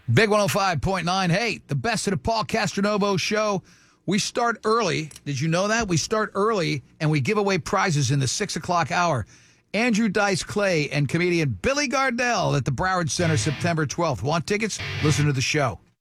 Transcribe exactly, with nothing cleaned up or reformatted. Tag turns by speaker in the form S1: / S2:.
S1: Big one oh five point nine. Hey, the best of the Paul Castronovo show. We start early. Did you know that? We start early, and we give away prizes in the six o'clock hour. Andrew Dice Clay and comedian Billy Gardell at the Broward Center September twelfth. Want tickets? Listen to the show.